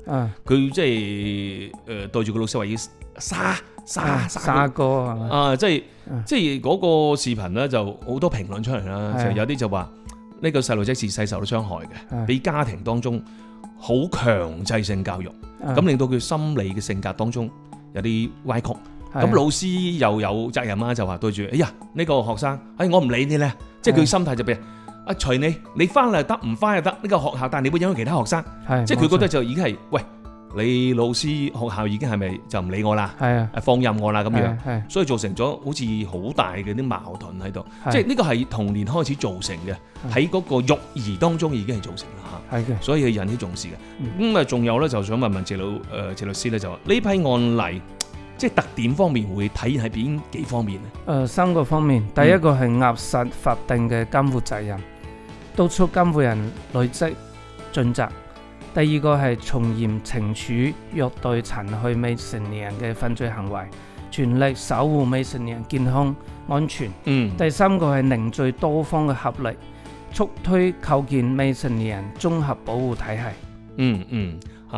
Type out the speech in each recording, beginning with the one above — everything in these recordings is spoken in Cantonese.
佢即係對住個老師話要沙哥啊，即係嗰個視頻咧就好多評論出嚟啦，就有啲就話呢個細路仔自細受到傷害嘅，俾家庭當中好強制性教育，咁令到佢心理嘅性格當中有啲歪曲。咁老師又有責任啦，就話對住，哎呀呢個學生，我唔理你咧，即係佢心態就俾隨你翻嚟得，唔翻又得，呢個學校，但係你會影響其他學生，即係佢覺得就已經係，喂，你老師學校已經係咪就唔理我啦，放任我啦咁樣，所以造成咗好似好大嘅啲矛盾喺度，即係呢個係童年開始造成嘅，喺嗰個育兒當中已經係造成啦嚇，所以係引起重視嘅。咁啊仲有咧，就想問問謝律師咧，就話呢批案例。即係特點方面會體現喺邊幾方面呢 ？3個方面，第一個係壓實法定嘅監護責任，督促監護人累積盡責；第二個係從嚴懲處虐待殘害未成年人嘅犯罪行為，全力守護未成年人健康安全；第三個係凝聚多方嘅合力，促推構建未成年人綜合保護體系。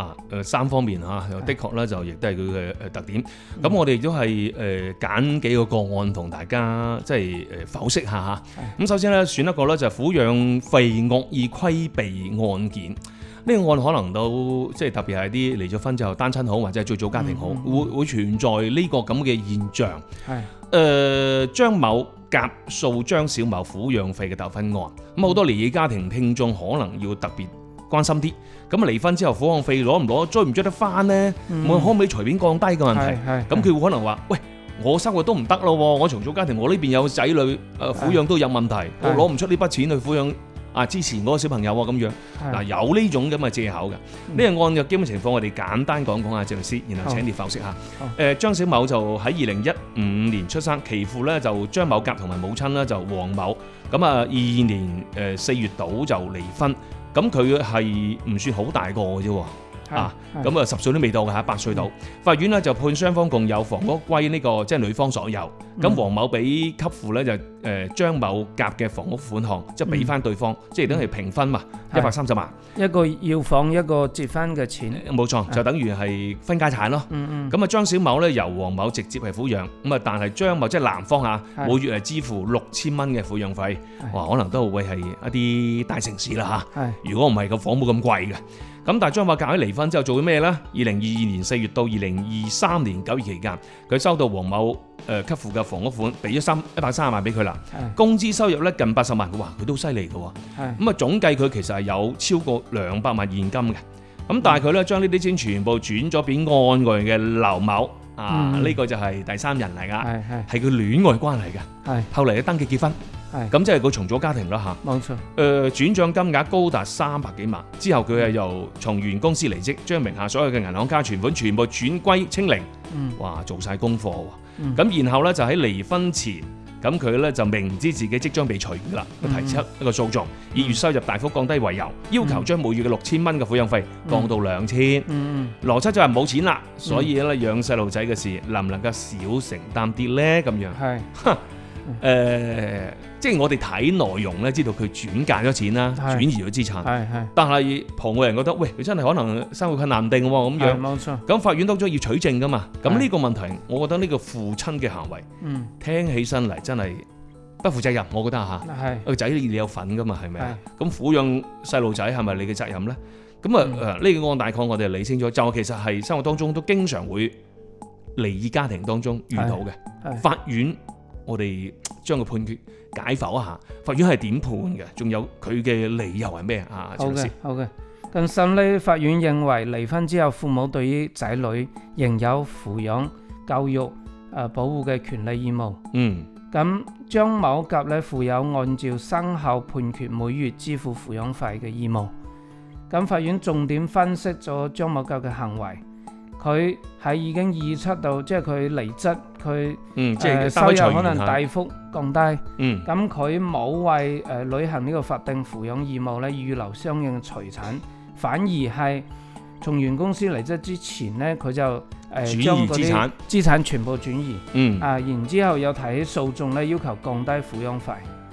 3方面嚇，的確咧就亦都係佢嘅特點。咁我哋亦都係揀幾個個案同大家即係剖析下嚇。咁首先咧選一個咧就係撫養費惡意規避案件。呢個案可能都即係特別係啲離咗婚之後單親好或者係最早家庭好，會存在呢個咁嘅現象。張某夾訴張小某撫養費嘅糾紛案，咁好多離異家庭聽眾可能要特別關心啲，咁啊離婚之後撫養費攞唔攞，追唔追得翻呢？可唔可以隨便降低嘅問題？咁佢會可能話：喂，我生活都唔得咯，我重組家庭，我呢邊有仔女，撫養都有問題，我攞唔出呢筆錢去撫養之前嗰個小朋友啊咁樣。嗱，有呢種咁嘅藉口嘅。呢個案嘅基本情況，我哋簡單講下，謝律師，然後請你剖析下。張小某就喺2015年出生，其父咧就張某甲同埋母親咧就黃某，咁啊22年4月度就離婚。咁佢係唔算好大個嘅啫，咁啊10歲都未到嘅嚇，8歲到。法院咧就判雙方共有房屋歸呢個即係女方所有。咁黃某俾給付咧就張某甲嘅房屋款項，即係俾翻對方，即係等於平分嘛，130萬。 一個要房，一個結婚嘅錢。 冇錯，就等於係分家產咯。咁啊張小某咧由黃某直接係撫養，咁啊但係張某即係男方嚇，每月係支付6000蚊嘅撫養費。哇，可能都會係一啲大城市啦嚇。如果唔係個房冇咁貴嘅。咁但係張某甲喺離婚之後做咗咩呢？2022年4月到2023年9月期間，佢收到黃某給付嘅房屋款，俾咗130萬俾佢啦。工資收入咧近80萬，哇！佢都犀利嘅喎。咁啊總計佢其實係有超過200萬現金嘅。咁但係佢咧將呢啲錢全部轉咗俾案外嘅劉某呢個就係第三人嚟㗎，係佢戀愛關係嘅。後嚟咧登記結婚。咁即係佢重組家庭啦嚇， 冇錯。 轉帳金額高達300幾萬，之後佢係由從原公司離職，將名下所有嘅銀行卡存款全部轉歸清零。哇，做晒功課喎。咁然後咧就喺離婚前，咁佢咧就明知自己即將被除㗎啦，提出一個訴訟，以月收入大幅降低為由，要求將每月嘅6000蚊嘅撫養費降到2000。邏輯就係冇錢啦，所以咧養細路仔嘅事能唔能夠少承擔啲咧？咁樣。即係我哋睇內容咧，知道佢轉嫁咗錢啦，轉移咗資產。但係旁外人覺得，喂，佢真係可能生活困難定喎咁樣。冇錯。咁法院當中要取證噶嘛？咁呢個問題，我覺得呢個父親嘅行為，聽起身嚟真係不負責任。我覺得嚇，個仔你有份噶嘛？係咪？咁撫養細路仔係咪你嘅責任咧？咁啊呢個案大概我哋理清楚，就其實係生活當中都經常會離異家庭當中遇到嘅。法院我哋將個判決解剖一下，法院係點判嘅？仲有佢嘅理由係咩啊？ 好嘅。更深呢，法院認為離婚之後，父母對於仔女仍有撫養、教育、保護嘅權利義務。咁張某甲呢，負有按照生效判決每月支付撫養費嘅義務。咁法院重點分析咗張某甲嘅行為。佢係已經預測到，即係佢離職，佢收入可能大幅降低。咁佢冇為履行呢個法定撫養義務咧預留相應嘅財產，反而係從原公司離職之前咧，佢就將嗰啲資產全部轉移。然之後又提起訴訟咧，要求降低撫養費。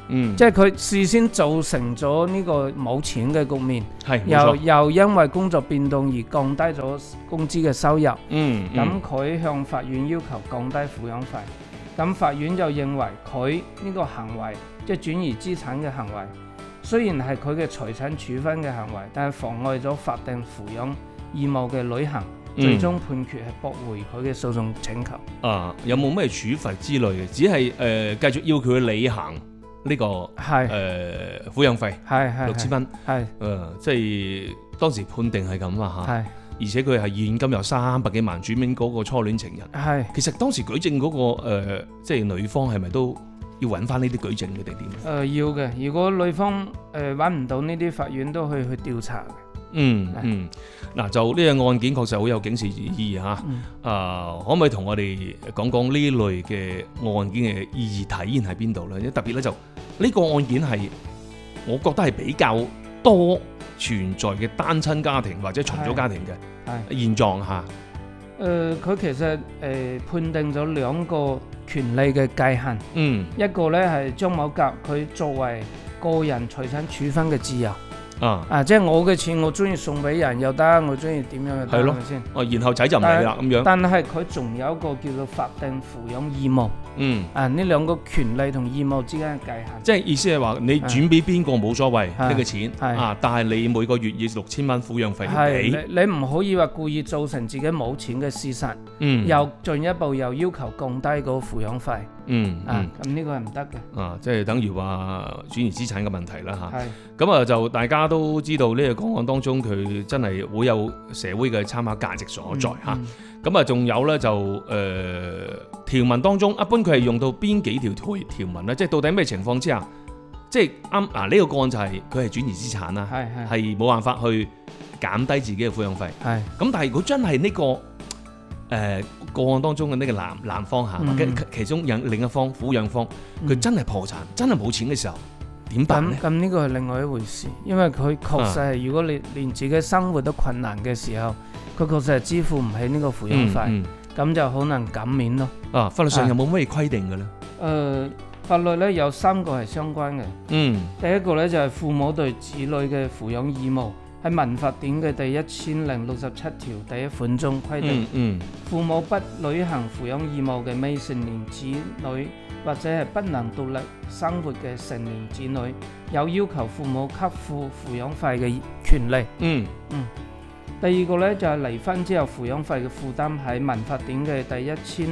即係佢事先造成咗呢個冇錢嘅局面，又因為工作變動而降低咗工資嘅收入。咁佢向法院要求降低撫養費，咁法院就認為佢呢個行為即係轉移資產嘅行為，雖然係佢嘅財產處分嘅行為，但係妨礙咗法定撫養義務嘅履行。最終判決係駁回佢嘅訴訟請求。 有冇咩處罰之類嘅？只係繼續要佢履行呢個撫養費6000蚊。即係當時判定係咁啊嚇。而且佢係現金有300幾萬轉俾嗰個初戀情人。其實當時舉證嗰個即係女方係咪都要揾翻呢啲舉證嘅定點？ 要嘅。如果女方揾唔到呢啲，法院都可以去調查嘅。 嗱，就呢個案件確實好有警示意義嚇。可唔可以同我哋講講呢類嘅案件嘅意義體現喺邊度咧？特別咧就呢個案件係，我覺得係比較多存在嘅單親家庭或者重組家庭嘅現狀嚇。 佢其實判定咗2個權利嘅界限。一個咧係張某甲佢作為個人財產處分嘅自由。即係我嘅錢，我中意送俾人又得，我中意點樣又得，係咪先？然後仔就唔理啦咁樣。但係佢仲有一個叫做法定撫養義務。呢2個權利同義務之間嘅界限。即係意思係話你轉俾邊個冇所謂呢個錢，但係你每個月要6000蚊撫養費要俾。你唔可以話故意造成自己冇錢嘅事實，又進一步又要求降低嗰個撫養費。咁呢個係唔得嘅。 即係等於話轉移資產嘅問題啦嚇。咁就大家都知道呢個個案當中佢真係會有社會嘅參考價值所在嚇。咁仲有咧就條文當中一般佢係用到邊幾條文咧？即係到底咩情況之下，即係啱呢個個案就係佢係轉移資產啦，係冇辦法去減低自己嘅撫養費。咁但係如果真係呢個個案當中嘅呢個男方嚇，其中另一方撫養方佢真係破產，真係冇錢嘅時候點辦咧？ 咁呢個係另外一回事，因為佢確實係如果你連自己生活都困難嘅時候，佢確實係支付唔起呢個撫養費，咁就可能減免咯。 法律上有冇乜嘢規定嘅咧？ 法律咧有3個係相關嘅。第一個咧就係父母對子女嘅撫養義務，喺民法典嘅第1067條第1款中規定，父母不履行撫養義務嘅未成年子女，或者係不能獨立生活嘅成年子女，有要求父母給付撫養費嘅權利。第2個咧就係離婚之後撫養費嘅負擔，喺民法典嘅第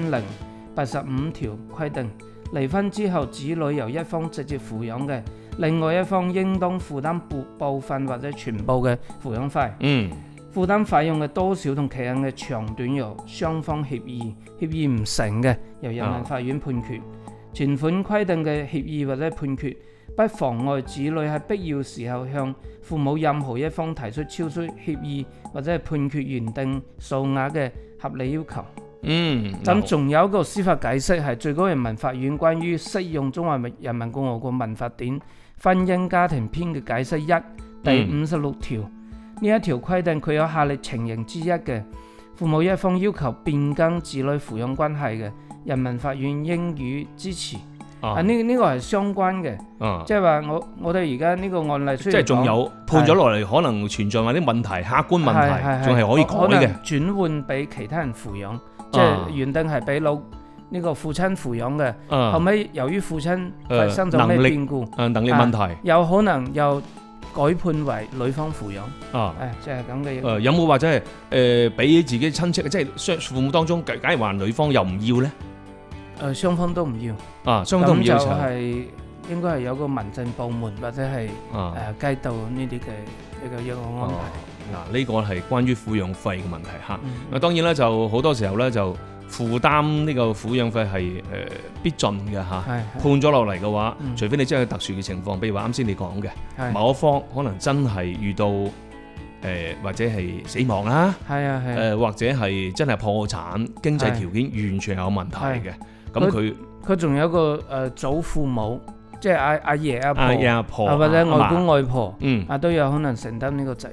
1085條規定，離婚之後子女由一方直接撫養嘅，另外一方應當負擔部分或者全部嘅撫養費。負擔費用嘅多少同期限嘅長短由雙方協議唔成嘅，由人民法院判決。前款規定嘅協議或者判決，不妨礙子女喺必要時候向父母任何一方提出超出協議或者係判決原定數額嘅合理要求。咁仲有一個司法解釋係最高人民法院關於適用中華人民共和國民法典婚姻家庭篇嘅解釋1第56條。呢一條規定佢有下列情形之一嘅，父母一方要求變更子女撫養關係嘅，人民法院應予支持。呢個係相關嘅，即係話我哋而家呢個案例，即係仲有判咗落嚟，可能存在埋啲問題，客觀問題，仲係可以改嘅， 轉換俾其他人撫養，即係原定係俾呢個父親撫養嘅，後尾由於父親發生咗咩變故， 能力問題， 有可能又改判為女方撫養。即係咁嘅嘢。 有冇或者係俾自己親戚，即係父母當中，假如話女方又唔要咧？ 雙方都唔要， 雙方都唔要， 咁就係應該係有個民政部門或者係街道呢啲嘅一個安排。 呢個係關於撫養費嘅問題嚇。當然啦，就好多時候咧就負擔呢個撫養費係必盡嘅嚇。判咗落嚟嘅話，除非你真係特殊嘅情況，比如話啱先你講嘅某一方可能真係遇到或者係死亡啦，或者係真係破產，經濟條件完全有問題嘅。咁佢仲有一個祖父母，即係阿爺阿婆或者外公外婆，都有可能承擔呢個責任。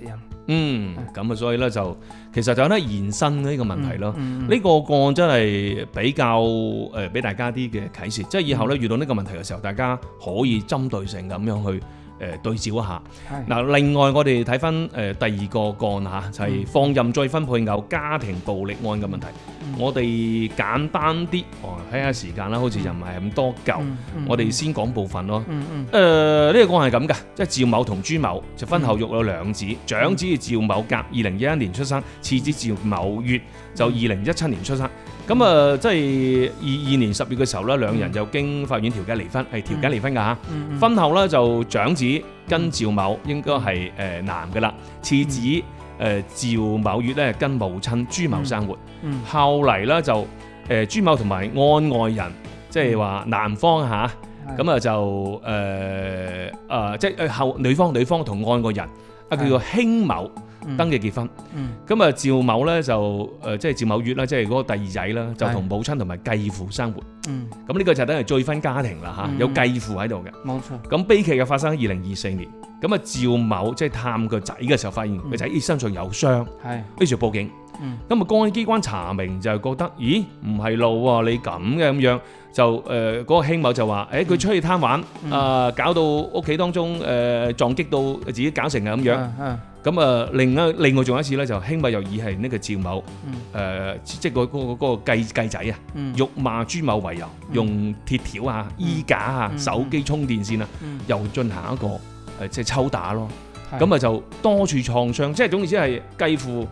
咁啊，所以咧就其實就有得延伸呢個問題咯。呢個個案真係比較俾大家啲嘅啟示，即係以後咧遇到呢個問題嘅時候，大家可以針對性咁樣去對照一下。嗱，另外我哋睇翻第二個個案嚇，就係放任再婚配偶家庭暴力案嘅問題。我哋簡單啲，睇下時間啦，好似就唔係咁多嚿。我哋先講部分咯。呢個個案係咁嘅，即係趙某同朱某就婚後育有兩子，長子係趙某甲2011年出生，次子趙某乙就2017年出生。咁啊，即係22年10月嘅時候咧，兩人就經法院調解離婚，係調解離婚㗎嚇。婚後咧就長子跟趙某應該係男嘅啦，次子趙某乙咧跟母親朱某生活。後嚟咧就朱某同埋案外人，即係話男方嚇，咁啊就即係女方同案外人叫做兄某登記結婚。咁啊趙某咧就即係趙某乙啦，即係嗰個第二仔啦，就同母親同埋繼父生活。咁呢個就等於再婚家庭啦嚇，有繼父喺度嘅。冇錯。咁悲劇嘅發生喺2024年。咁啊趙某即係探個仔嘅時候，發現個仔身上有傷，於是報警。咁啊公安機關查明就覺得，咦唔係路喎，你咁嘅咁樣，就嗰個兄某就話，佢出去貪玩，搞到屋企當中撞擊到自己搞成咁樣。咁啊另外仲有一次咧，就兄某又以係呢個趙某即係嗰個繼仔啊，辱罵朱某為由，用鐵條啊、衣架啊、手機充電線啊，又進行一個即係抽打咯。咁啊就多處創傷，即係總之係繼父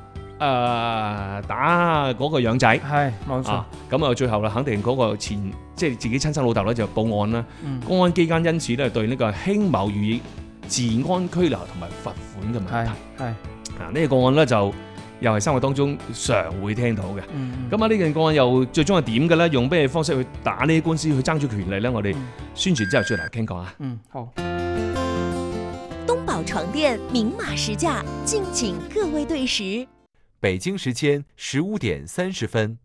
打嗰個養仔，係冇錯。咁啊最後啦，肯定嗰個即係自己親生老豆咧就報案啦。公安機關因此咧對呢個兄某予以治安拘留同埋罰款嘅問題。係呢個個案咧就又係生活當中常會聽到嘅。咁啊呢件個案又最終係點嘅咧？用咩方式去打呢啲官司去爭取權利咧？我哋宣傳之後再嚟傾講啊。 好。 東寶床墊明碼實價，敬請各位對時。 北京時間15點30分。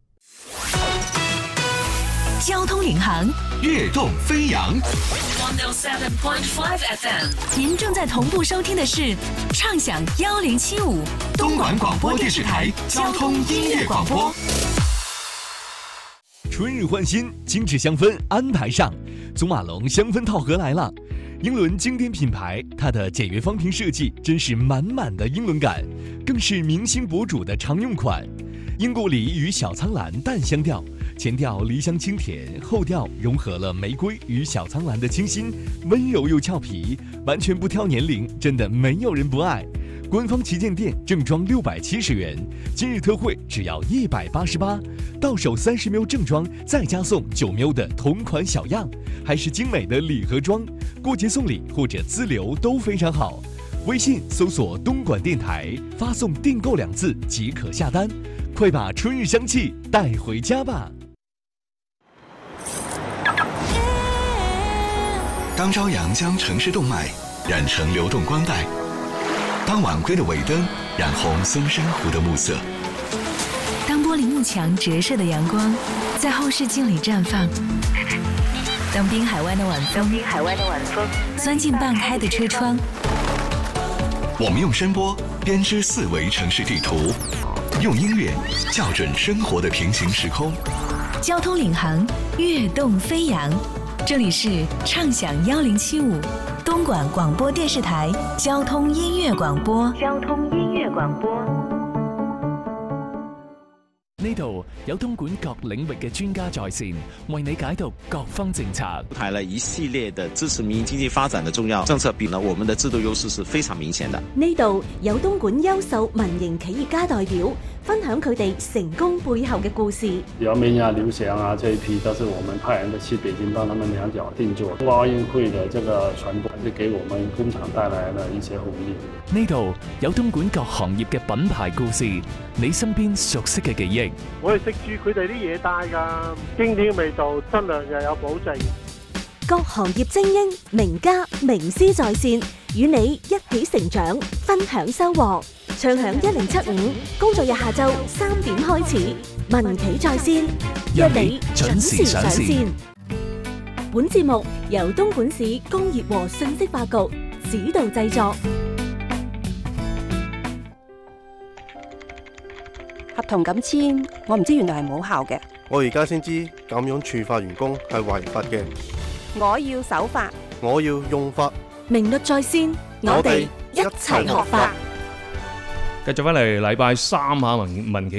交通領航， 躍動飛揚。 107.5 FM， 您正在同步收聽的是暢享1075 東莞廣播電視台交通音樂廣播。 春日換新，精緻香氛安排上，祖馬龍香氛套盒來了。英倫經典品牌，它的簡約方瓶設計真是滿滿的英倫感，更是明星博主的常用款。英故里與小蒼蘭淡香調，前調梨香清甜，後調融合了玫瑰與小蒼蘭的清新，溫柔又俏皮，完全不挑年齡，真的沒有人不愛。官方旗艦店正裝670元，今日特惠只要188，到手30ml正裝，再加送9ml的同款小樣，還是精美的禮盒裝，過節送禮或者資留都非常好。微信搜索東莞電台，發送訂購2字即可下單，快把春日香氣帶回家吧。 當朝陽將城市動脈染成流動光帶，當晚歸的尾燈染紅松山湖的暮色， 當玻璃幕牆折射的陽光在後視鏡裏綻放，當濱海灣的晚風鑽進半開的車窗， 我們用聲波編織4維城市地圖，用音樂校準生活的平行時空。 交通領航，躍動飛揚，這裡是暢享1075東莞廣播電視台交通音樂廣播。 呢度有東莞各領域嘅專家在線，為你解讀各方政策。 出台了一系列的支持民營經濟發展的重要政策，比呢我們的制度優勢是非常明顯的。 呢度有東莞優秀民營企業家代表分享佢哋成功背後嘅故事。姚明啊、劉翔啊這一批都是我們派人去北京幫他們兩腳定做。冬奧運會的這個傳播，是給我們工廠帶來了一些紅利。 呢度有東莞各行業嘅品牌故事，你身邊熟悉嘅記憶。 我係食住佢哋啲嘢帶㗎，經典味道，質量又有保證。 各行業精英、名家、名師在線，與你一起成長，分享收穫。暢享1075，工作日下晝3點開始，民企在線，約你準時上線。本節目由東莞市工業和信息化局指導製作。 合同咁簽，我唔知原來係冇效嘅。 我而家先知咁樣處罰員工係違法嘅。 我要守法， 我要用法。 明律在先，我哋一齊學法。 繼續翻嚟禮拜三嚇民企